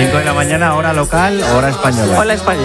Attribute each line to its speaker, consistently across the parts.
Speaker 1: 5 de la mañana, hora local, hora española.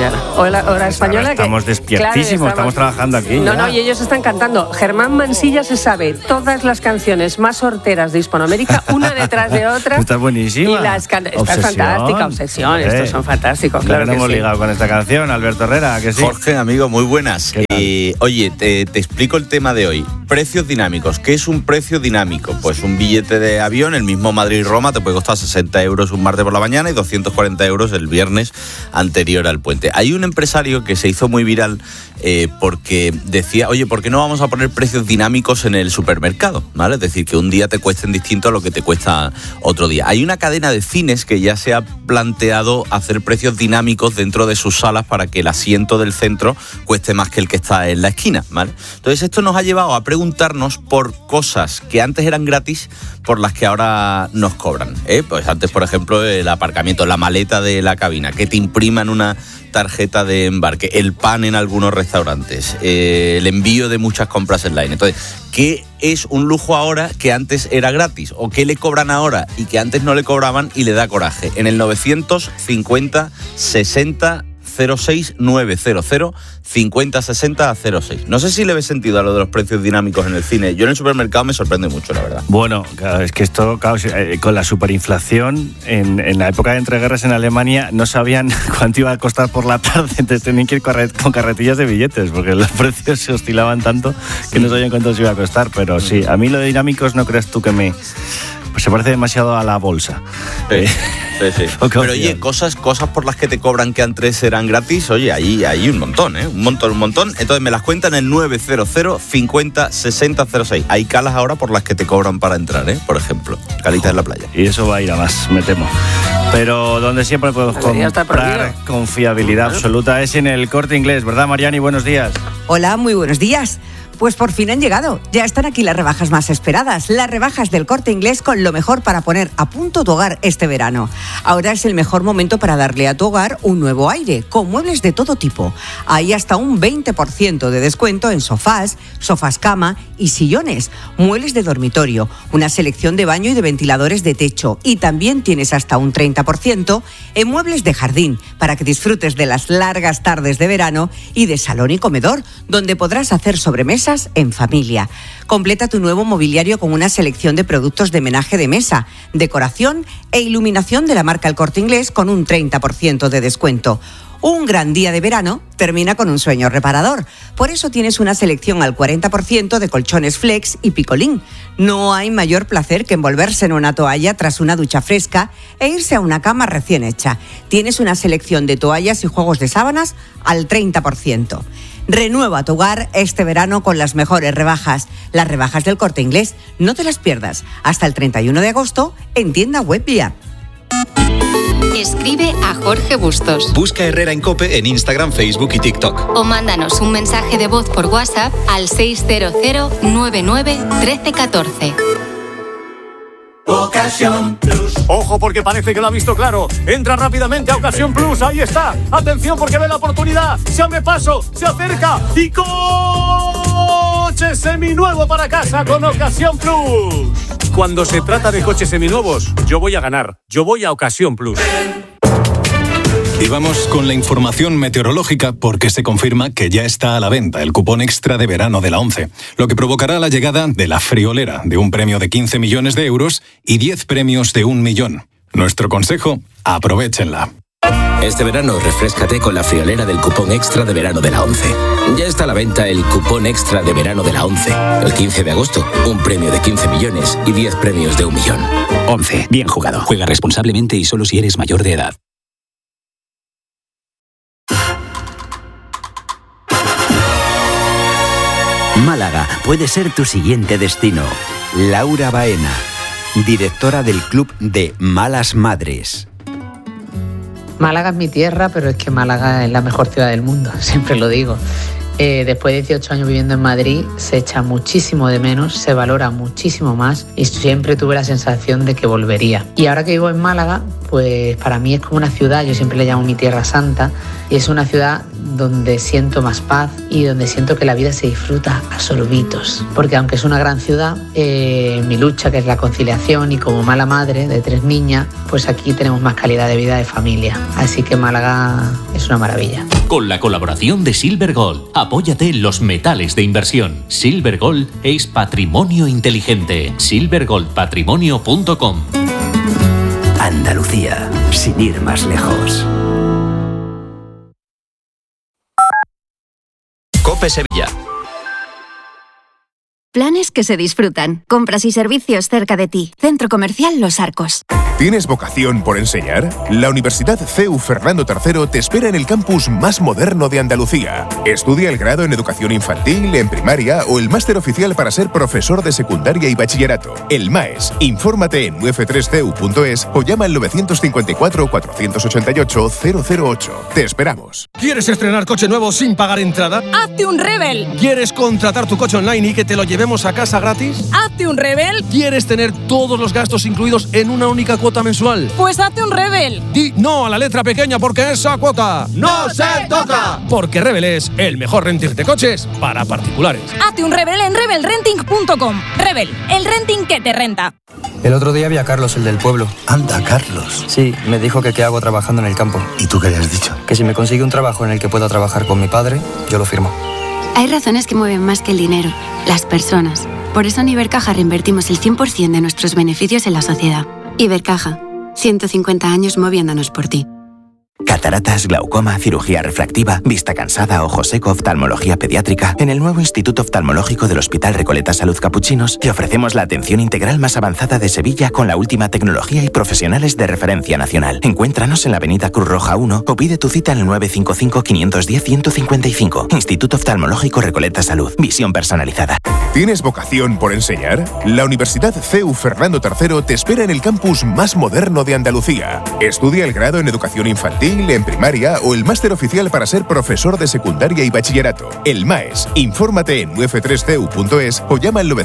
Speaker 2: Hora española.
Speaker 1: Estamos despiertísimos, claro, estamos trabajando aquí.
Speaker 2: No, y ellos están cantando. Germán Mansilla se sabe todas las canciones más horteras de Hispanoamérica, una detrás de otra.
Speaker 1: Está buenísima.
Speaker 2: Y las está fantástica, Obsesión. Estos son fantásticos, claro que
Speaker 1: hemos
Speaker 2: sí.
Speaker 1: ligado con esta canción, Alberto Herrera, que sí.
Speaker 3: Jorge, amigo, muy buenas. Oye, te explico el tema de hoy. Precios dinámicos. ¿Qué es un precio dinámico? Pues un billete de avión, el mismo Madrid-Roma, te puede costar 60 euros un martes por la mañana y 240 euros el viernes anterior al puente. Hay un empresario que se hizo muy viral porque decía, oye, ¿por qué no vamos a poner precios dinámicos en el supermercado? ¿Vale? Es decir, que un día te cuesten distinto a lo que te cuesta otro día. Hay una cadena de cines que ya se ha planteado hacer precios dinámicos dentro de sus salas para que el asiento del centro cueste más que el que está en la esquina, ¿vale? Entonces esto nos ha llevado a preguntarnos por cosas que antes eran gratis, por las que ahora nos cobran, Pues antes, por ejemplo, el aparcamiento, la maleta de la cabina, que te impriman una tarjeta de embarque, el pan en algunos restaurantes, el envío de muchas compras online. Entonces, ¿qué es un lujo ahora que antes era gratis? ¿O qué le cobran ahora y que antes no le cobraban y le da coraje? En el 950 60 06 900 50 60 06. No sé si le ves sentido a lo de los precios dinámicos en el cine. Yo en el supermercado me sorprende mucho, la verdad.
Speaker 1: Bueno, claro, es que esto, claro, con la superinflación, en la época de entreguerras en Alemania, no sabían cuánto iba a costar por la tarde, entonces tenían que ir con carretillas de billetes, porque los precios se oscilaban tanto que no sabían cuánto se iba a costar. Pero sí, a mí lo de dinámicos no creas tú que se parece demasiado a la bolsa.
Speaker 3: Sí. Pero oye, cosas por las que te cobran que antes eran gratis, oye, ahí hay un montón, un montón. Entonces me las cuentan en 900 50 60 06. Hay calas ahora por las que te cobran para entrar, por ejemplo, calitas en la playa.
Speaker 1: Y eso va a ir a más, me temo. Pero donde siempre podemos comprar con fiabilidad absoluta es en el Corte Inglés, ¿verdad, Mariani? Buenos días.
Speaker 4: Hola, muy buenos días. Pues por fin han llegado. Ya están aquí las rebajas más esperadas. Las rebajas del Corte Inglés con lo mejor para poner a punto tu hogar este verano. Ahora es el mejor momento para darle a tu hogar un nuevo aire, con muebles de todo tipo. Hay hasta un 20% de descuento en sofás cama y sillones, muebles de dormitorio, una selección de baño y de ventiladores de techo. Y también tienes hasta un 30% en muebles de jardín, para que disfrutes de las largas tardes de verano y de salón y comedor, donde podrás hacer sobremesas en familia. Completa tu nuevo mobiliario con una selección de productos de menaje de mesa, decoración e iluminación de la marca El Corte Inglés con un 30% de descuento. Un gran día de verano termina con un sueño reparador. Por eso tienes una selección al 40% de colchones Flex y Picolín. No hay mayor placer que envolverse en una toalla tras una ducha fresca e irse a una cama recién hecha. Tienes una selección de toallas y juegos de sábanas al 30%. Renueva tu hogar este verano con las mejores rebajas. Las rebajas del Corte Inglés. No te las pierdas. Hasta el 31 de agosto en tienda web y app.
Speaker 5: Escribe a Jorge Bustos.
Speaker 6: Busca Herrera en COPE en Instagram, Facebook y TikTok.
Speaker 5: O mándanos un mensaje de voz por WhatsApp al 600 99 13 14.
Speaker 7: Ocasión Plus. Ojo, porque parece que lo ha visto claro. Entra rápidamente a Ocasión Plus. Ahí está. Atención, porque ve la oportunidad. Se abre paso, se acerca y coche seminuevo para casa con Ocasión Plus. Cuando se trata de coches seminuevos, yo voy a ganar. Yo voy a Ocasión Plus.
Speaker 6: Y vamos con la información meteorológica porque se confirma que ya está a la venta el cupón extra de verano de la ONCE, lo que provocará la llegada de la friolera de un premio de 15 millones de euros y 10 premios de 1 millón. Nuestro consejo, aprovéchenla.
Speaker 8: Este verano refréscate con la friolera del cupón extra de verano de la ONCE. Ya está a la venta el cupón extra de verano de la ONCE. El 15 de agosto, un premio de 15 millones y 10 premios de 1 millón.
Speaker 9: ONCE, bien jugado. Juega responsablemente y solo si eres mayor de edad.
Speaker 10: Málaga puede ser tu siguiente destino. Laura Baena, directora del Club de Malas Madres.
Speaker 11: Málaga es mi tierra, pero es que Málaga es la mejor ciudad del mundo, siempre lo digo. Después de 18 años viviendo en Madrid, se echa muchísimo de menos, se valora muchísimo más y siempre tuve la sensación de que volvería. Y ahora que vivo en Málaga, pues para mí es como una ciudad, yo siempre le llamo mi tierra santa, y es una ciudad donde siento más paz y donde siento que la vida se disfruta a sorbitos. Porque aunque es una gran ciudad, mi lucha, que es la conciliación, y como mala madre de 3 niñas, pues aquí tenemos más calidad de vida de familia. Así que Málaga es una maravilla.
Speaker 12: Con la colaboración de Silver Gold, apóyate en los metales de inversión. Silver Gold es patrimonio inteligente. silvergoldpatrimonio.com.
Speaker 10: Andalucía, sin ir más lejos.
Speaker 13: COPE Sevilla.
Speaker 14: Planes que se disfrutan. Compras y servicios cerca de ti. Centro Comercial Los Arcos.
Speaker 15: ¿Tienes vocación por enseñar? La Universidad CEU Fernando III te espera en el campus más moderno de Andalucía. Estudia el grado en educación infantil, en primaria o el máster oficial para ser profesor de secundaria y bachillerato. El MAES. Infórmate en uf3ceu.es o llama al 954-488-008. Te esperamos.
Speaker 16: ¿Quieres estrenar coche nuevo sin pagar entrada?
Speaker 17: ¡Hazte un Rebel!
Speaker 16: ¿Quieres contratar tu coche online y que te lo llevemos a casa gratis?
Speaker 17: ¡Hazte un Rebel!
Speaker 16: ¿Quieres tener todos los gastos incluidos en una única cuota mensual?
Speaker 17: Pues hazte un Rebel.
Speaker 16: Di no a la letra pequeña porque esa cuota
Speaker 17: ¡no se toca!
Speaker 16: Porque Rebel es el mejor renting de coches para particulares.
Speaker 17: Hazte un Rebel en rebelrenting.com. Rebel, el renting que te renta.
Speaker 18: El otro día vi a Carlos, el del pueblo.
Speaker 19: Anda, Carlos.
Speaker 18: Sí, me dijo que qué hago trabajando en el campo.
Speaker 19: ¿Y tú qué le has dicho?
Speaker 18: Que si me consigue un trabajo en el que pueda trabajar con mi padre, yo lo firmo.
Speaker 14: Hay razones que mueven más que el dinero, las personas. Por eso en Ibercaja reinvertimos el 100% de nuestros beneficios en la sociedad. Ibercaja, 150 años moviéndonos por ti.
Speaker 20: Cataratas, glaucoma, cirugía refractiva, vista cansada, ojo seco, oftalmología pediátrica. En el nuevo Instituto Oftalmológico del Hospital Recoleta Salud Capuchinos te ofrecemos la atención integral más avanzada de Sevilla con la última tecnología y profesionales de referencia nacional. Encuéntranos en la avenida Cruz Roja 1 o pide tu cita en el 955-510-155. Instituto Oftalmológico Recoleta Salud. Visión personalizada.
Speaker 15: ¿Tienes vocación por enseñar? La Universidad CEU Fernando III te espera en el campus más moderno de Andalucía. Estudia el grado en educación infantil, en primaria o el máster oficial para ser profesor de secundaria y bachillerato. El MAES. Infórmate en uf3ceu.es o llama al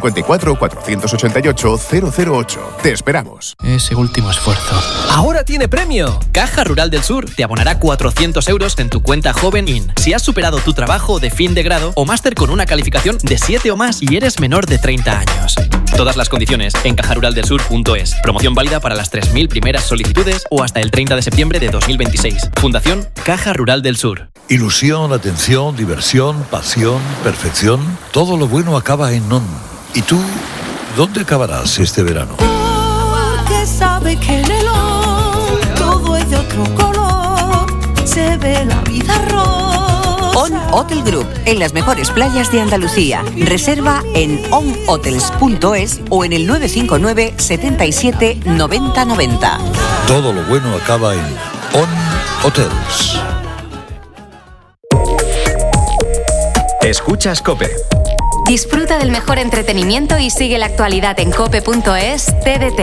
Speaker 15: 954-488-008. Te esperamos.
Speaker 21: Ese último esfuerzo.
Speaker 22: ¡Ahora tiene premio! Caja Rural del Sur te abonará 400 euros en tu cuenta Joven IN si has superado tu trabajo de fin de grado o máster con una calificación de 7 o más y eres menor de 30 años. Todas las condiciones en cajaruraldelsur.es. Promoción válida para las 3.000 primeras solicitudes o hasta el 30 de septiembre de 2026. Fundación Caja Rural del Sur.
Speaker 23: Ilusión, atención, diversión, pasión, perfección. Todo lo bueno acaba en ON. ¿Y tú, dónde acabarás este verano?
Speaker 24: Porque sabe que en el ON todo es de otro color. Se ve la vida rosa.
Speaker 4: ON Hotel Group, en las mejores playas de Andalucía. Reserva en onhotels.es o en el 959 77 90 90.
Speaker 23: Todo lo bueno acaba en ON Hotels.
Speaker 13: Escuchas COPE.
Speaker 5: Disfruta del mejor entretenimiento y sigue la actualidad en cope.es, TDT,